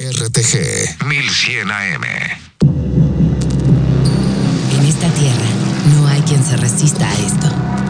RTG 1100 AM. En esta tierra no hay quien se resista a esto.